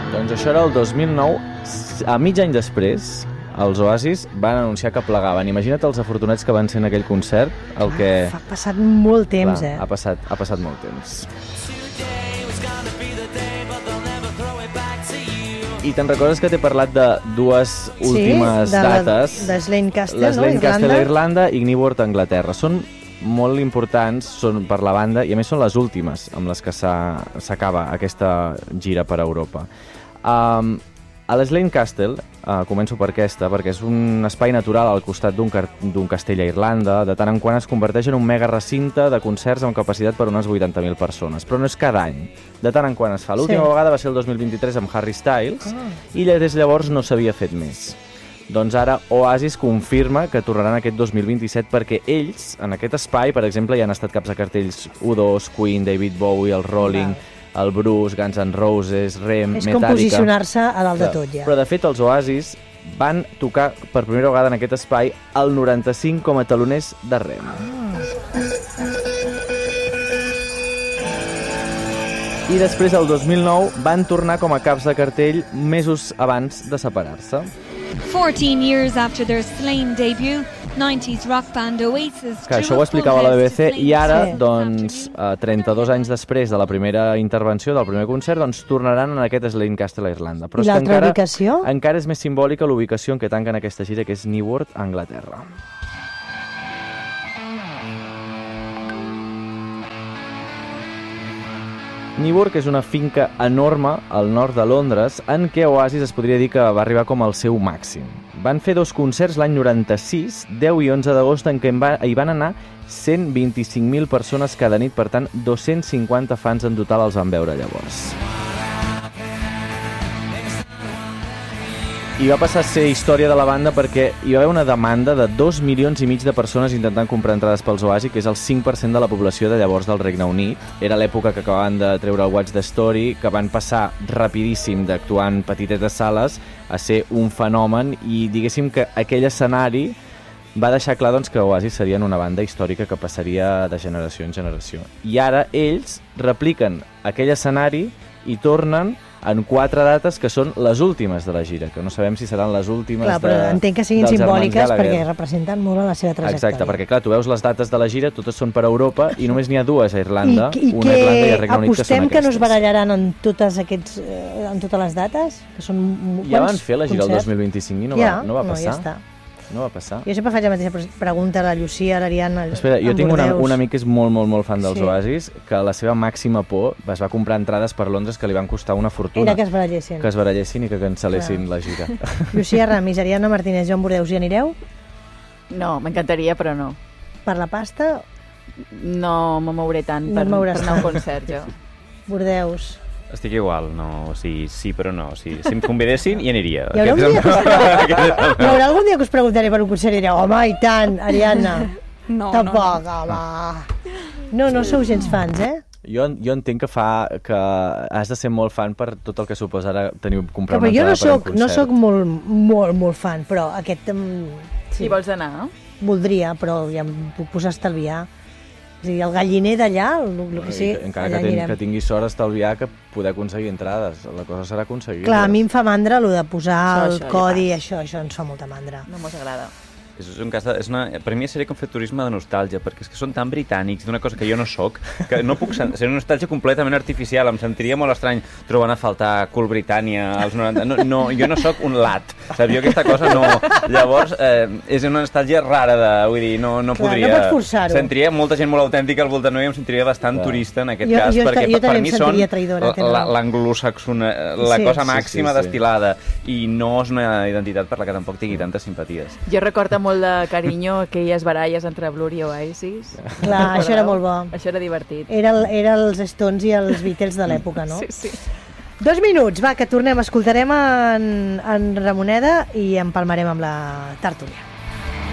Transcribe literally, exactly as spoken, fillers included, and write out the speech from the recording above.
Doncs això era el dos mil nou. A mig any després, els Oasis van anunciar que plegaven. Imagina't els afortunats que van ser en aquell concert, el que... Ah, ha passat molt temps, Clar, eh? Ha passat, ha passat molt temps. I te'n recordes que t'he parlat de dues últimes sí, de la, dates? de Slane Castle, Les no? Slane Castle a Irlanda. Irlanda i Newport a Anglaterra. Són molt importants, són per la banda, i a més són les últimes amb les que s'acaba aquesta gira per Europa. Um, a l'Slane Castle, uh, començo per aquesta, perquè és un espai natural al costat d'un castell a Irlanda, de tant en quant es converteix en un mega recinte de concerts amb capacitat per unes vuitanta mil persones, però no és cada any, de tant en quant es fa. L'última Sí. vegada va ser el dos mil vint-i-tres amb Harry Styles, Ah. i des de llavors no s'havia fet més. Doncs ara Oasis confirma que tornaran aquest dos mil vint-i-set perquè ells, en aquest espai, per exemple, hi han estat caps de cartells U dos, Queen, David Bowie, el Rolling, el Bruce, Guns N' Roses, Rem, És Metallica... com posicionar-se a dalt de Clar. tot, ja. Però, de fet, els Oasis van tocar per primera vegada en aquest espai el noranta-cinc com a taloners de Rem. I després, el dos mil nou, van tornar com a caps de cartell mesos abans de separar-se. fourteen years after their Slane debut, nineties rock band Oasis. Que això ho explicava la B B C i ara, Sí. doncs, eh, trenta-dos anys després de la primera intervenció, del primer concert, doncs tornaran en aquest Slane Castle a Irlanda. Però I és que l'altra encara, ubicació? encara és més simbòlica l'ubicació en què tanquen aquesta gira, que és Newport, a Anglaterra. Newport, que és una finca enorme al nord de Londres, en què Oasis es podria dir que va arribar com al seu màxim. Van fer dos concerts l'any noranta-sis, deu i onze d'agost, en què hi van anar cent vint-i-cinc mil persones cada nit, per tant, dos-cents cinquanta fans en total els van veure llavors. I va passar a ser història de la banda perquè hi va haver una demanda de dos milions i mig de persones intentant comprar entrades pels Oasis, que és el cinc per cent de la població de llavors del Regne Unit. Era l'època que acabaven de treure el Watch the Story, que van passar rapidíssim d'actuar en petitetes sales a ser un fenomen, i diguéssim que aquell escenari va deixar clar, doncs, que Oasis serien una banda històrica que passaria de generació en generació. I ara ells repliquen aquell escenari i tornen en quatre dates que són les últimes de la gira, que no sabem si seran les últimes Clar, però de, entenc que siguin dels germans simbòliques Gallagher. perquè representen molt la seva trajectòria. Exacte, perquè clar, tu veus les dates de la gira, totes són per Europa i només n'hi ha dues a Irlanda, I, i una a Irlanda i a Regne Unit, que són apostem que no es aquestes. barallaran en totes, aquests, eh, en totes les dates? Que són Ja van fer la gira el dos mil vint-i-cinc i no, ja, va, no va no, passar. ja està. No va passar. Jo sempre faig la mateixa pregunta a la Llucia, a l'Ariadna, Espera, jo tinc una, un amic que és molt, molt, molt fan dels Sí. Oasis, que la seva màxima por es va comprar entrades per Londres que li van costar una fortuna. Era que es barallessin. Que es barallessin i que cancel·lessin Clar. la gira. Llucia Ramis, Ariadna Martínez, Joan Bordeus, hi anireu? No, m'encantaria, però no. Per la pasta? No me mouré tant No per, et mouràs per anar a un tant. concert, jo. Bordeus. Estic igual, no, o sigui, sí però no. O sigui, si em convidessin, hi aniria. Hi haurà, un dia que us preguntaré, hi haurà algun dia que us preguntaré per un concert i direu, home, i tant, Ariadna. No, Tampoc, no, no. home. No, no sou gens fans, eh? Jo, jo entenc que fa que has de ser molt fan per tot el que suposa ara tenir comprar Però una jo no entrada per un soc, concert. no soc molt, molt, molt fan, però aquest... Um, Sí. Hi vols anar, no? Voldria, però ja em puc posar a estalviar. És a dir, el galliner d'allà, el, el que sigui, Encara allà que, ten, anirem. que tinguis sort estalviar que poder aconseguir entrades. La cosa serà aconseguir. Clar, a mi em fa mandra el de posar Això, el això, ja codi, passa. això, això ens fa molta mandra. No mos agrada. És un cas de, és una, per mi seria com fer turisme de nostàlgia, perquè és que són tan britànics d'una cosa que jo no sóc, que no puc ser una nostàlgia completament artificial. Em sentiria molt estrany trobant a faltar Cool Britannia als noranta. No, no, jo no sóc un lat, saps? Jo aquesta cosa no... Llavors, eh, és una nostàlgia rara de... Vull dir, no, no Clar, podria... no pots forçar-ho. Sentiria molta gent molt autèntica al voltant meu i em sentiria bastant Clar. turista en aquest Jo- cas, jo perquè esta- jo per també em mi són sentiria traïdora, tens la- raó. l'anglosaxona, la Sí. cosa Sí, màxima sí, sí. destilada, i no és una identitat per la que tampoc tingui tantes simpaties. Jo recordo molt de carinyo aquelles baralles entre Blur i Oasis. Clar, això era molt bo. Això era divertit. Era, el, era els Stones i els Beatles de l'època, no? Sí, sí. Dos minuts, va, que tornem, escoltarem en, en Ramoneda i empalmarem amb la tertúlia.